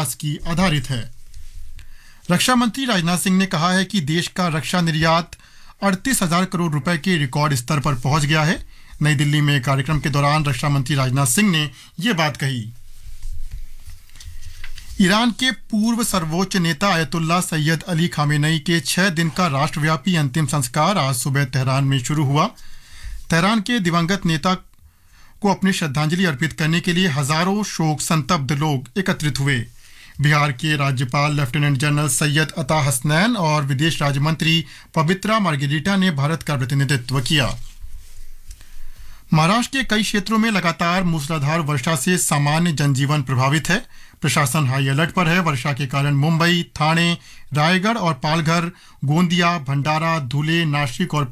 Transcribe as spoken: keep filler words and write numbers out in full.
विकास की आधारित है। रक्षा मंत्री राजनाथ सिंह ने कहा है कि देश का रक्षा निर्यात अड़तीस हजार करोड़ रुपए के रिकॉर्ड स्तर पर पहुंच गया है। नई दिल्ली में एक कार्यक्रम के दौरान रक्षा मंत्री राजनाथ सिंह ने ये बात कही। ईरान के पूर्व सर्वोच्च नेता आयतुल्ला सैयद अली खामेनेई के छह दिन का राष्ट्रव्यापी अंतिम संस्कार आज सुबह तेहरान में शुरू हुआ। तेहरान के दिवंगत नेता को अपनी श्रद्धांजलि अर्पित करने के लिए हजारों शोक संतप्त लोग एकत्रित हुए। बिहार के राज्यपाल लेफ्टिनेंट जनरल सैयद अता हसनैन और विदेश राज्य मंत्री पवित्रा मार्गेरिटा ने भारत का प्रतिनिधित्व किया। महाराष्ट्र के कई क्षेत्रों में लगातार मूसलाधार वर्षा से सामान्य जनजीवन प्रभावित है। प्रशासन हाई अलर्ट पर है। वर्षा के कारण मुंबई, ठाणे, रायगढ़ और पालघर, गोंदिया, भंडारा, धुले, नासिक और